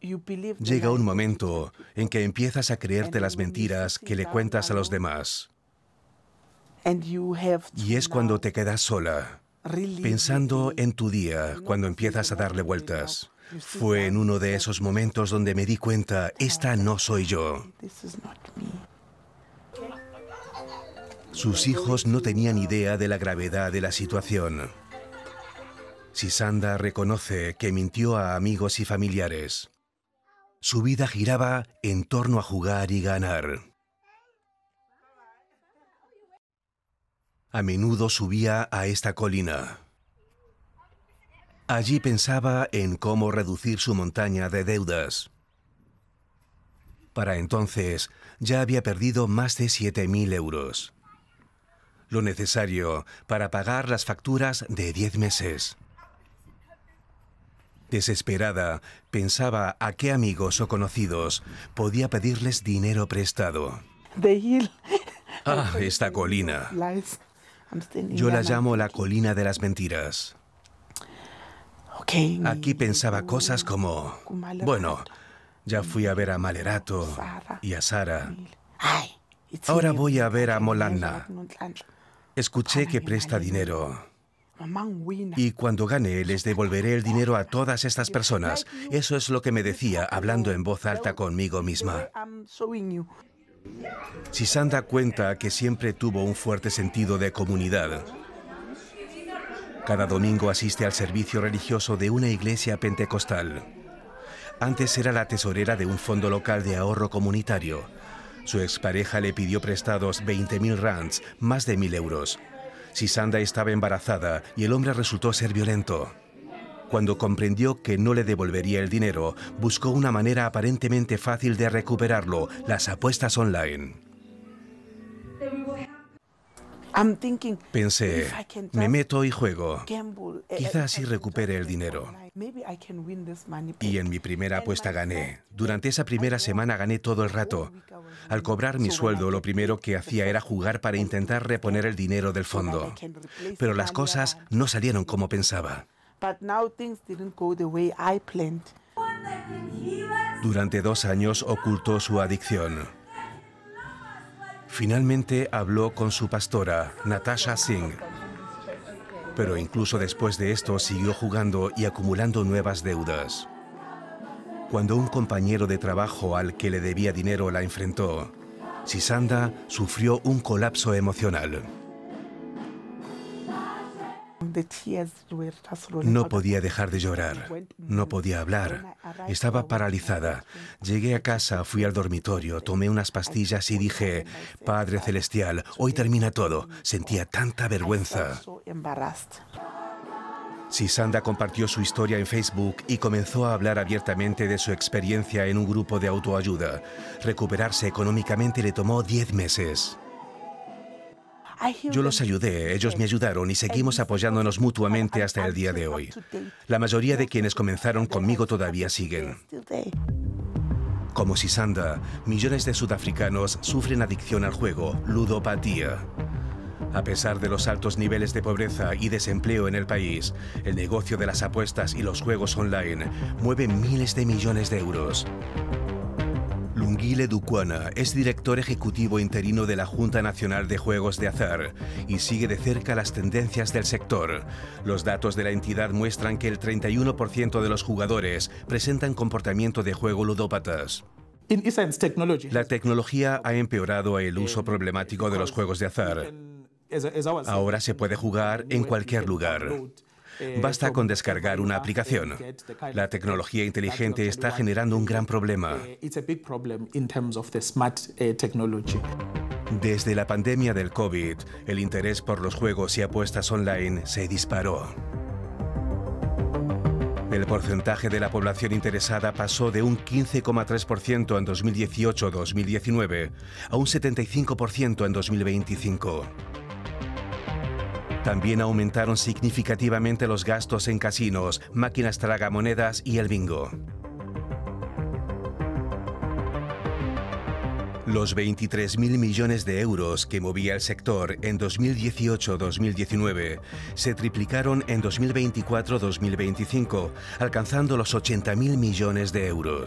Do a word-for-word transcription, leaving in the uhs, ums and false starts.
Llega un momento en que empiezas a creerte las mentiras que le cuentas a los demás. Y es cuando te quedas sola, pensando en tu día, cuando empiezas a darle vueltas. Fue en uno de esos momentos donde me di cuenta, esta no soy yo. Sus hijos no tenían idea de la gravedad de la situación. Sisanda reconoce que mintió a amigos y familiares. Su vida giraba en torno a jugar y ganar. A menudo subía a esta colina. Allí pensaba en cómo reducir su montaña de deudas. Para entonces ya había perdido más de siete mil euros. Lo necesario para pagar las facturas de diez meses. Desesperada, pensaba a qué amigos o conocidos podía pedirles dinero prestado. Ah, esta colina. Yo la llamo la colina de las mentiras. Aquí pensaba cosas como, bueno, ya fui a ver a Malerato y a Sara. Ahora voy a ver a Molanna. Escuché que presta dinero. Y cuando gane, les devolveré el dinero a todas estas personas. Eso es lo que me decía, hablando en voz alta conmigo misma. Sisanda cuenta que siempre tuvo un fuerte sentido de comunidad. Cada domingo asiste al servicio religioso de una iglesia pentecostal. Antes era la tesorera de un fondo local de ahorro comunitario. Su expareja le pidió prestados veinte mil rands, más de mil euros. Sisanda estaba embarazada y el hombre resultó ser violento. Cuando comprendió que no le devolvería el dinero, buscó una manera aparentemente fácil de recuperarlo, las apuestas online. Pensé, me meto y juego. Quizá así recupere el dinero. Y en mi primera apuesta gané. Durante esa primera semana gané todo el rato. Al cobrar mi sueldo, lo primero que hacía era jugar para intentar reponer el dinero del fondo. Pero las cosas no salieron como pensaba. Durante dos años ocultó su adicción. Finalmente habló con su pastora, Natasha Singh. Pero incluso después de esto siguió jugando y acumulando nuevas deudas. Cuando un compañero de trabajo al que le debía dinero la enfrentó, Sisanda sufrió un colapso emocional. No podía dejar de llorar, no podía hablar, estaba paralizada. Llegué a casa, fui al dormitorio, tomé unas pastillas y dije, Padre Celestial, hoy termina todo. Sentía tanta vergüenza. Sisanda compartió su historia en Facebook y comenzó a hablar abiertamente de su experiencia en un grupo de autoayuda. Recuperarse económicamente le tomó diez meses. Yo los ayudé, ellos me ayudaron y seguimos apoyándonos mutuamente hasta el día de hoy. La mayoría de quienes comenzaron conmigo todavía siguen. Como Sisanda, millones de sudafricanos sufren adicción al juego, ludopatía. A pesar de los altos niveles de pobreza y desempleo en el país, el negocio de las apuestas y los juegos online mueve miles de millones de euros. Lungile Dukwana es director ejecutivo interino de la Junta Nacional de Juegos de Azar y sigue de cerca las tendencias del sector. Los datos de la entidad muestran que el treinta y uno por ciento de los jugadores presentan comportamiento de juego ludópatas. La tecnología ha empeorado el uso problemático de los juegos de azar. Ahora se puede jugar en cualquier lugar. Basta con descargar una aplicación. La tecnología inteligente está generando un gran problema. Desde la pandemia del COVID, el interés por los juegos y apuestas online se disparó. El porcentaje de la población interesada pasó de un quince coma tres por ciento en dos mil dieciocho a dos mil diecinueve a un setenta y cinco por ciento en dos mil veinticinco. También aumentaron significativamente los gastos en casinos, máquinas tragamonedas y el bingo. Los veintitrés mil millones de euros que movía el sector en dos mil dieciocho a dos mil diecinueve se triplicaron en dos mil veinticuatro a dos mil veinticinco, alcanzando los ochenta mil millones de euros.